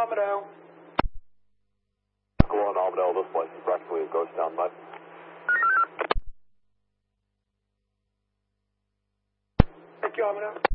Armadale. Go on, Armadale, this place is practically a ghost town, mate. Thank you, Armadale.